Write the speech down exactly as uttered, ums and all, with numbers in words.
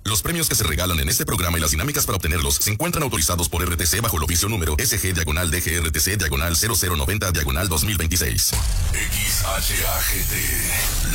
Los premios que se regalan en este programa y las dinámicas para obtenerlos se encuentran autorizados por R T C bajo el oficio número S G diagonal D G R T C diagonal cero cero noventa diagonal dos mil veintiséis. X H A G T,